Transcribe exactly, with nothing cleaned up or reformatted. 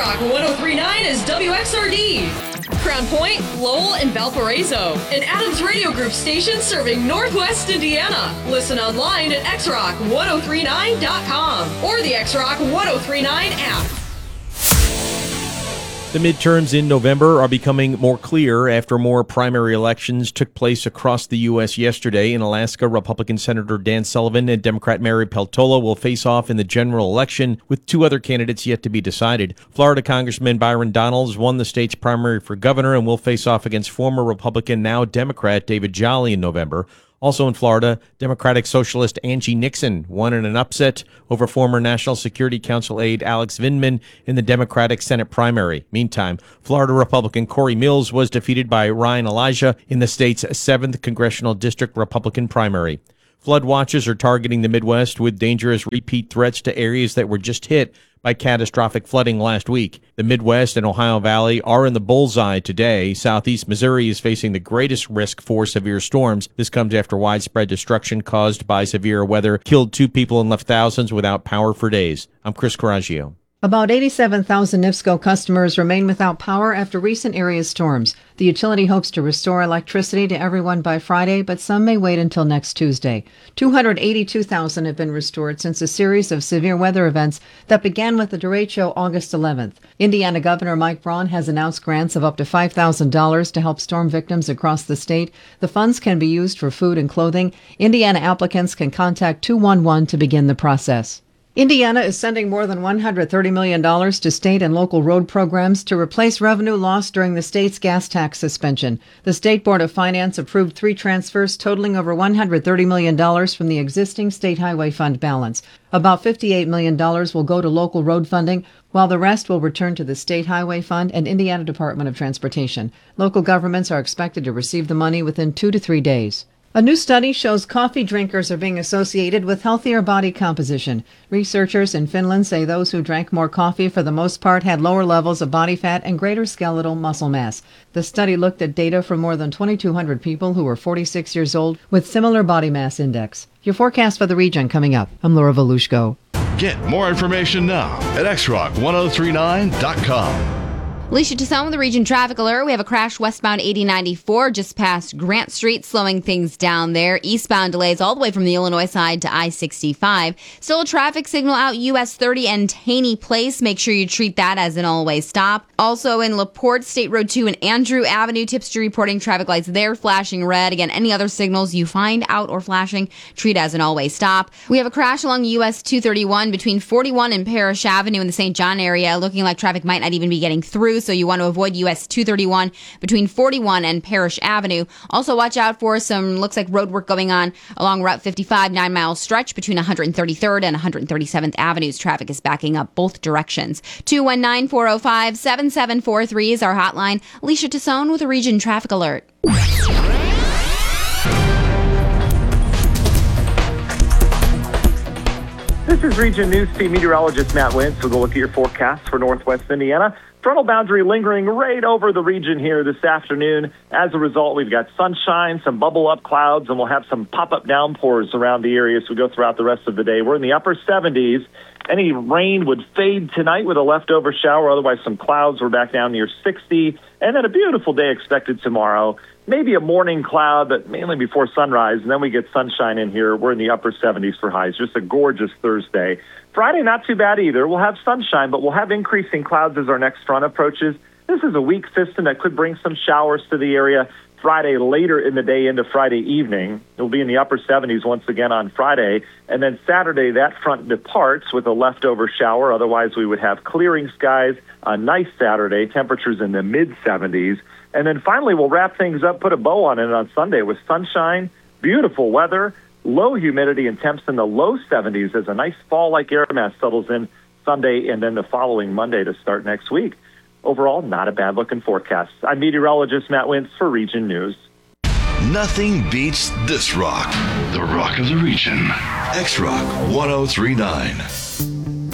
Rock one oh three point nine is W X R D. Crown Point, Lowell, and Valparaiso. An Adams Radio Group station serving Northwest Indiana. Listen online at x rock ten thirty-nine dot com or the X Rock ten thirty-nine app. The midterms in November are becoming more clear after more primary elections took place across the U S yesterday. In Alaska, Republican Senator Dan Sullivan and Democrat Mary Peltola will face off in the general election, with two other candidates yet to be decided. Florida Congressman Byron Donalds won the state's primary for governor and will face off against former Republican, now Democrat, David Jolly in November. Also in Florida, Democratic Socialist Angie Nixon won in an upset over former National Security Council aide Alex Vindman in the Democratic Senate primary. Meantime, Florida Republican Corey Mills was defeated by Ryan Elijah in the state's seventh Congressional District Republican primary. Flood watches are targeting the Midwest with dangerous repeat threats to areas that were just hit by catastrophic flooding last week. The Midwest and Ohio Valley are in the bullseye today. Southeast Missouri is facing the greatest risk for severe storms. This comes after widespread destruction caused by severe weather killed two people and left thousands without power for days. I'm Chris Coraggio. About eighty-seven thousand NIPSCO customers remain without power after recent area storms. The utility hopes to restore electricity to everyone by Friday, but some may wait until next Tuesday. two hundred eighty-two thousand have been restored since a series of severe weather events that began with the derecho August eleventh. Indiana Governor Mike Braun has announced grants of up to five thousand dollars to help storm victims across the state. The funds can be used for food and clothing. Indiana applicants can contact two one one to begin the process. Indiana is sending more than one hundred thirty million dollars to state and local road programs to replace revenue lost during the state's gas tax suspension. The State Board of Finance approved three transfers totaling over one hundred thirty million dollars from the existing state highway fund balance. About fifty-eight million dollars will go to local road funding, while the rest will return to the State Highway Fund and Indiana Department of Transportation. Local governments are expected to receive the money within two to three days. A new study shows coffee drinkers are being associated with healthier body composition. Researchers in Finland say those who drank more coffee for the most part had lower levels of body fat and greater skeletal muscle mass. The study looked at data from more than twenty-two hundred people who were forty-six years old with similar body mass index. Your forecast for the region coming up. I'm Laura Volushko. Get more information now at x rock ten thirty-nine dot com. Alicia Tassone with the Region Traffic Alert. We have a crash westbound eighty ninety-four just past Grant Street, slowing things down there. Eastbound delays all the way from the Illinois side to I sixty-five. Still a traffic signal out U S thirty and Taney Place. Make sure you treat that as an all-way stop. Also in LaPorte, State Road two and Andrew Avenue, Tipster reporting traffic lights there flashing red. Again, any other signals you find out or flashing, treat as an all-way stop. We have a crash along U S two thirty-one between forty-one and Parrish Avenue in the Saint John area. Looking like traffic might not even be getting through, so you want to avoid U S two thirty-one between forty-one and Parrish Avenue. Also watch out for some, looks like road work going on along Route fifty-five, nine mile stretch between one hundred thirty-third and one hundred thirty-seventh Avenues. Traffic is backing up both directions. two one nine, four oh five, seven seven four three is our hotline. Alicia Tassone with a Region Traffic Alert. This is Region News Team meteorologist Matt Wentz with a look at your forecast for Northwest Indiana. Frontal boundary lingering right over the region here this afternoon. As a result, we've got sunshine, some bubble-up clouds, and we'll have some pop-up downpours around the area as we go throughout the rest of the day. We're in the upper seventies. Any rain would fade tonight with a leftover shower. Otherwise, some clouds. We're back down near sixty. And then a beautiful day expected tomorrow. Maybe a morning cloud, but mainly before sunrise. And then we get sunshine in here. We're in the upper seventies for highs. Just a gorgeous Thursday. Friday, not too bad either. We'll have sunshine, but we'll have increasing clouds as our next front approaches. This is a weak system that could bring some showers to the area Friday later in the day into Friday evening. It will be in the upper seventies once again on Friday. And then Saturday, that front departs with a leftover shower. Otherwise, we would have clearing skies. A nice Saturday, temperatures in the mid seventies. And then finally, we'll wrap things up, put a bow on it on Sunday with sunshine, beautiful weather, low humidity and temps in the low seventies as a nice fall-like air mass settles in Sunday and then the following Monday to start next week. Overall, not a bad-looking forecast. I'm meteorologist Matt Wentz for Region News. Nothing beats this rock. The rock of the region. X Rock ten thirty-nine.